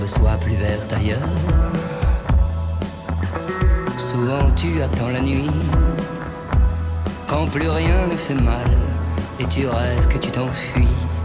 soit plus verte ailleurs. Souvent tu attends la nuit, quand plus rien ne fait mal, et tu rêves que tu t'enfuis.